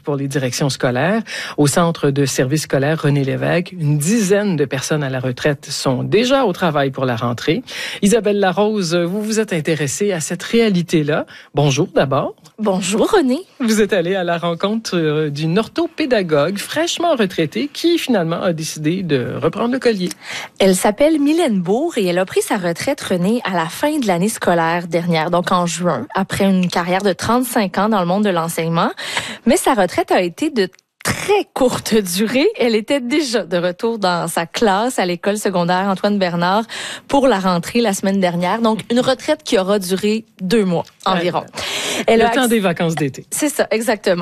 pour les directions scolaires. Au centre de services scolaires René Lévesque, une dizaine de personnes à la retraite sont déjà au travail pour la rentrée. Isabelle Larose, vous vous êtes intéressée à cette réalité-là. Bonjour d'abord. Bonjour René. Vous êtes allée à la rencontre d'une orthopédagogue fraîchement retraitée qui finalement a décidé de reprendre le collier. Elle s'appelle Mylène Bourg et elle a pris sa retraite, René, à la fin de l'année scolaire dernière, donc en juin, après une carrière de 35 ans dans le monde de l'enseignement. Mais sa retraite a été de très courte durée. Elle était déjà de retour dans sa classe à l'école secondaire Antoine Bernard pour la rentrée la semaine dernière. Donc, une retraite qui aura duré 2 mois environ. Le temps des vacances d'été. C'est ça, exactement.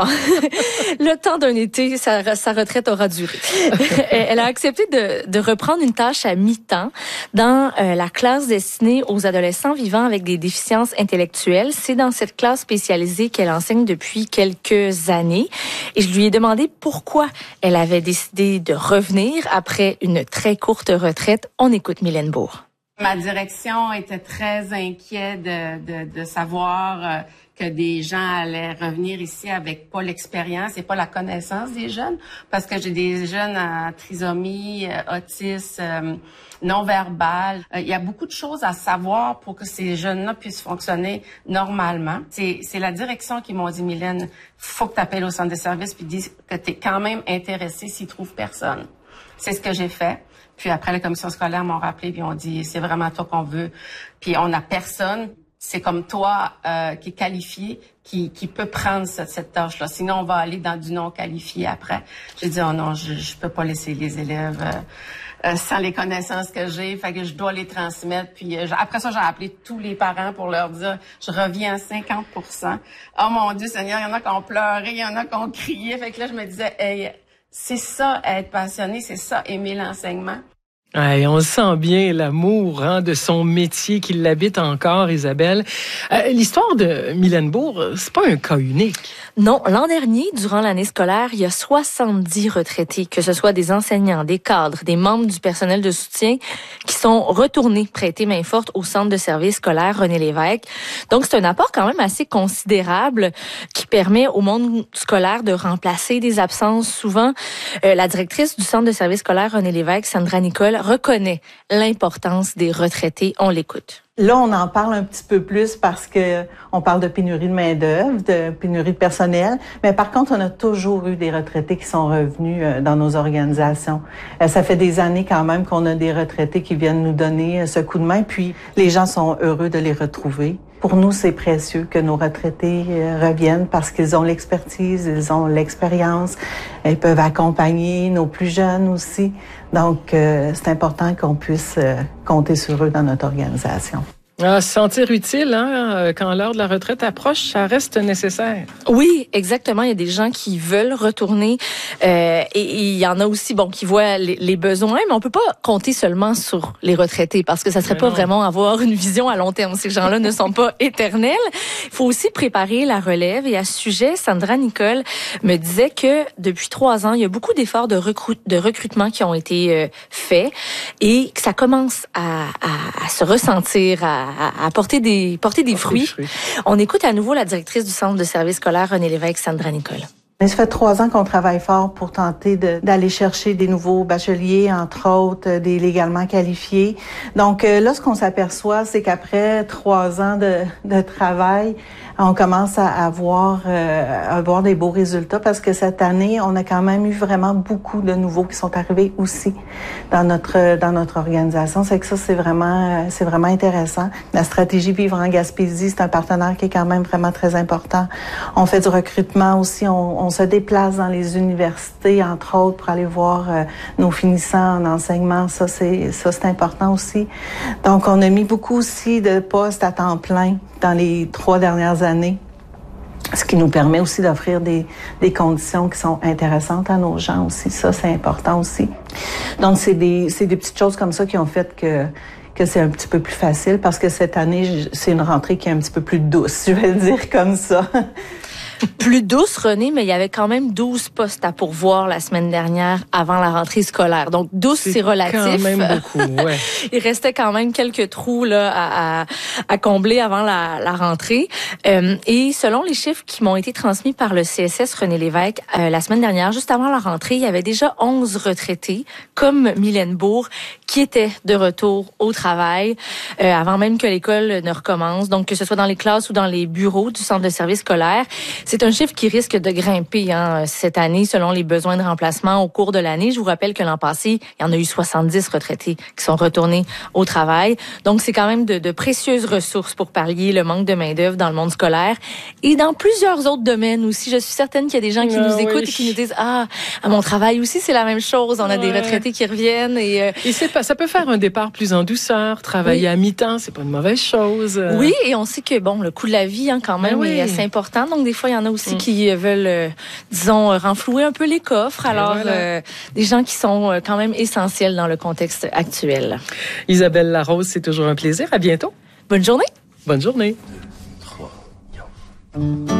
Le temps d'un été, sa retraite aura duré. Elle a accepté de reprendre une tâche à mi-temps dans la classe destinée aux adolescents vivant avec des déficiences intellectuelles. C'est dans cette classe spécialisée qu'elle enseigne depuis quelques années. Et je lui ai demandé pourquoi elle avait décidé de revenir après une très courte retraite. On écoute Mylène Bourg. Ma direction était très inquiète de savoir que des gens allaient revenir ici avec pas l'expérience et pas la connaissance des jeunes, parce que j'ai des jeunes en trisomie, autisme, non-verbal. Il y a beaucoup de choses à savoir pour que ces jeunes-là puissent fonctionner normalement. C'est la direction qui m'ont dit, Mylène, faut que tu appelles au centre de service puis dis que tu es quand même intéressée s'ils trouvent personne. C'est ce que j'ai fait. Puis après, la commission scolaire m'ont rappelé puis ont dit, c'est vraiment toi qu'on veut. Puis on n'a personne. C'est comme toi qui est qualifié, qui peut prendre cette tâche-là. Sinon, on va aller dans du non qualifié après. J'ai dit, oh non, je peux pas laisser les élèves sans les connaissances que j'ai. Fait que je dois les transmettre. Puis après ça, j'ai appelé tous les parents pour leur dire, je reviens à 50%. Oh mon Dieu Seigneur, il y en a qui ont pleuré, il y en a qui ont crié. Fait que là, je me disais, hey, c'est ça être passionné, c'est ça aimer l'enseignement. Ouais, on sent bien l'amour de son métier qui l'habite encore, Isabelle. L'histoire de Mylène Bourg, c'est pas un cas unique. Non, l'an dernier, durant l'année scolaire, il y a 70 retraités, que ce soit des enseignants, des cadres, des membres du personnel de soutien, qui sont retournés prêter main forte au centre de services scolaire René Lévesque. Donc, c'est un apport quand même assez considérable qui permet au monde scolaire de remplacer des absences. Souvent, la directrice du centre de services scolaire René Lévesque, Sandra Nicole, reconnaît l'importance des retraités. On l'écoute. Là, on en parle un petit peu plus parce que on parle de pénurie de main-d'œuvre, de pénurie de personnel. Mais par contre, on a toujours eu des retraités qui sont revenus dans nos organisations. Ça fait des années quand même qu'on a des retraités qui viennent nous donner ce coup de main. Puis les gens sont heureux de les retrouver. Pour nous, c'est précieux que nos retraités reviennent parce qu'ils ont l'expertise, ils ont l'expérience. Ils peuvent accompagner nos plus jeunes aussi. Donc, c'est important qu'on puisse compter sur eux dans notre organisation. Se sentir utile, quand l'heure de la retraite approche, ça reste nécessaire. Oui, exactement. Il y a des gens qui veulent retourner et il y en a aussi, qui voient les besoins, mais on peut pas compter seulement sur les retraités parce que ça serait pas vraiment avoir une vision à long terme. Ces gens-là ne sont pas éternels. Il faut aussi préparer la relève et à ce sujet, Sandra Nicole me disait que depuis 3 ans, il y a beaucoup d'efforts de recrutement qui ont été faits et que ça commence à se ressentir, à porter des fruits. On écoute à nouveau la directrice du centre de services scolaire René Lévesque, Sandra Nicole. Mais ça fait 3 ans qu'on travaille fort pour tenter d'aller chercher des nouveaux bacheliers, entre autres, des légalement qualifiés. Donc là, ce qu'on s'aperçoit, c'est qu'après 3 ans de travail, on commence à avoir des beaux résultats parce que cette année, on a quand même eu vraiment beaucoup de nouveaux qui sont arrivés aussi dans notre organisation. C'est que ça, c'est vraiment intéressant. La stratégie Vivre en Gaspésie, c'est un partenaire qui est quand même vraiment très important. On fait du recrutement aussi. On se déplace dans les universités, entre autres, pour aller voir nos finissants en enseignement. Ça, c'est important aussi. Donc, on a mis beaucoup aussi de postes à temps plein dans les 3 dernières années, ce qui nous permet aussi d'offrir des conditions qui sont intéressantes à nos gens aussi. Ça, c'est important aussi. Donc, c'est des petites choses comme ça qui ont fait que c'est un petit peu plus facile parce que cette année, c'est une rentrée qui est un petit peu plus douce, je vais le dire comme ça. plus douce, René, mais il y avait quand même 12 postes à pourvoir la semaine dernière avant la rentrée scolaire. Donc 12, c'est relatif. Quand même beaucoup, ouais. Il restait quand même quelques trous là à combler avant la rentrée. Et selon les chiffres qui m'ont été transmis par le CSS René Lévesque la semaine dernière, juste avant la rentrée, il y avait déjà 11 retraités, comme Mylène Bourg, qui étaient de retour au travail avant même que l'école ne recommence. Donc, que ce soit dans les classes ou dans les bureaux du centre de service scolaire, c'est un chiffre qui risque de grimper cette année selon les besoins de remplacement au cours de l'année. Je vous rappelle que l'an passé, il y en a eu 70 retraités qui sont retournés au travail. Donc, c'est quand même de précieuses ressources pour pallier le manque de main-d'œuvre dans le monde scolaire et dans plusieurs autres domaines aussi. Je suis certaine qu'il y a des gens qui nous écoutent et qui nous disent « Ah, à mon travail aussi, c'est la même chose. On a des retraités qui reviennent. » Et ça peut faire un départ plus en douceur. Travailler à mi-temps, c'est pas une mauvaise chose. Oui, et on sait que bon, le coût de la vie quand même est assez important. Donc des fois, il y en a aussi qui veulent, disons, renflouer un peu les coffres. Alors, des gens qui sont quand même essentiels dans le contexte actuel. Isabelle Larose, c'est toujours un plaisir. À bientôt. Bonne journée. Bonne journée.